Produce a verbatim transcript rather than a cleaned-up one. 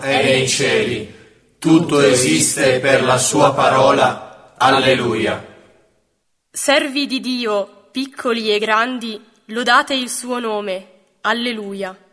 è nei cieli. Tutto esiste per la sua parola. Alleluia. Servi di Dio, piccoli e grandi, lodate il suo nome. Alleluia.